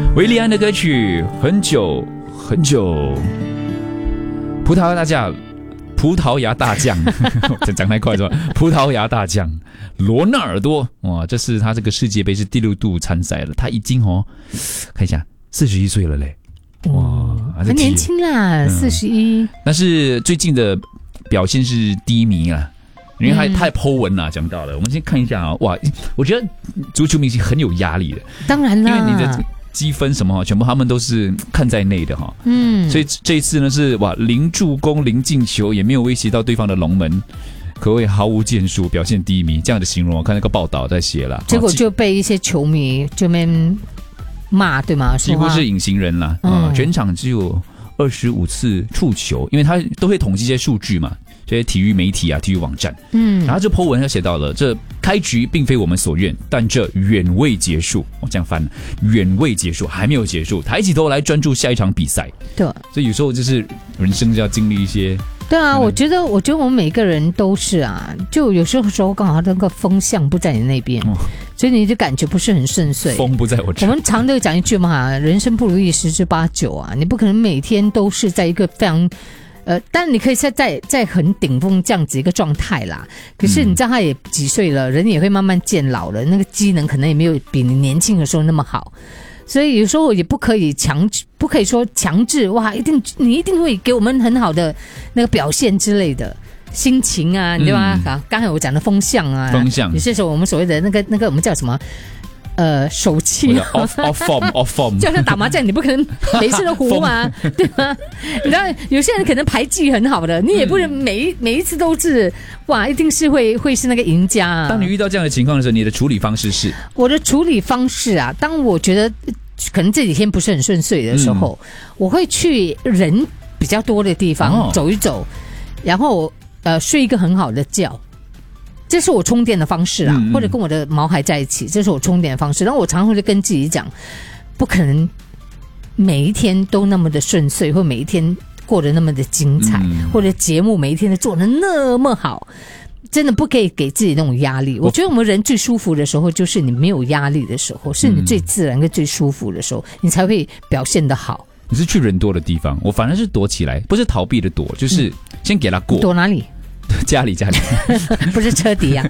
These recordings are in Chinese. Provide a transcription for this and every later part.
维利安的歌曲很久很久。葡萄牙大将讲太快是吧？葡萄牙大将罗纳尔多，哇，这是他这个世界杯是第6度参赛了，他已经看一下41岁了嘞，哇， 很年轻啦，41。 但是最近的表现是低迷啊，因为他太 po 文了，讲到了，我们先看一下啊，哇，我觉得足球明星很有压力的， 当然啦， 因为你的积分什么全部他们都是看在内的哈，所以这一次呢是哇0助攻0进球，也没有威胁到对方的龙门，可谓毫无建树，表现低迷这样的形容。我看那个报道在写了， 结果就被一些球迷就边骂，对吗？ 几乎是隐形人了，全场只有25次触球，因为他都会统计一些数据嘛，这些体育媒体啊、体育网站，然后这 po 文他写到了，这开局并非我们所愿，但这远未结束。我这样翻了，远未结束，还没有结束，抬起头来专注下一场比赛。 对， 所以有时候就是人生就要经历一些。 对啊，我觉得我们每个人都是啊，就有时候刚好那个风向不在你那边，所以你就感觉不是很顺遂。 风不在我这。 我们常都讲一句嘛，人生不如意十之八九啊，你不可能每天都是在一个非常。但你可以在很顶峰这样子一个状态啦。可是你知道他也几岁了，人也会慢慢渐老了，那个机能可能也没有比你年轻的时候那么好。所以有时候也不可以说强制哇，你一定会给我们很好的那个表现之类的。心情啊，对吧？刚才我讲的风向啊，有些时候我们所谓的那个我们叫什么？手气 off form 就像打麻将，你不可能每次都胡嘛，对吗？你知道有些人可能牌技很好的，你也不能每一次都是哇，一定是会是那个赢家啊。 当你遇到这样的情况的时候，你的处理方式是？ 我的处理方式啊，当我觉得可能这几天不是很顺遂的时候，我会去人比较多的地方走一走，然后睡一个很好的觉。这是我充电的方式啊，或者跟我的毛孩在一起，这是我充电的方式。然后我常常会跟自己讲，不可能每一天都那么的顺遂，或每一天过得那么的精彩，或者节目每一天都做得那么好，真的不可以给自己那种压力。我觉得我们人最舒服的时候，就是你没有压力的时候，是你最自然跟最舒服的时候，你才会表现得好。 你是去人多的地方，我反而是躲起来，不是逃避的躲，就是先给他过。 躲哪里？ 家里不是车底啊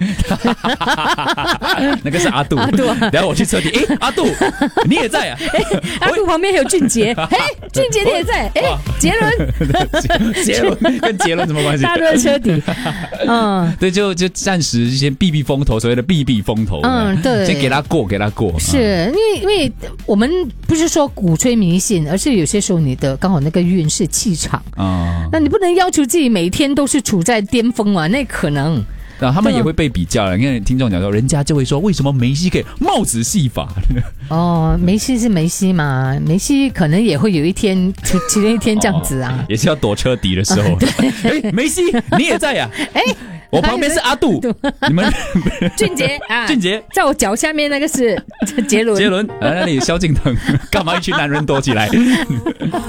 那个是阿杜，然后我去车底，阿杜你也在啊？ 阿杜旁边还有俊杰，俊杰你也在，杰伦跟杰伦什么关系？ 大家都在车底， 对，就暂时先避风头，所谓的避风头， 对， 先给他过， 是因为我们不是说鼓吹迷信，而是有些时候你的刚好那个运势气场那你不能要求自己每天都是处在巅峰嘛，那可能他们也会被比较了。你看听众讲说，人家就会说，为什么梅西可以帽子戏法？ 梅西是梅西嘛，梅西可能也会有一天，其中一天这样子啊， 也是要躲车底的时候。梅西你也在呀？我旁边是阿杜，你们俊杰啊， 俊杰在我脚下面那个是杰伦， 那里萧敬腾，干嘛一群男人躲起来？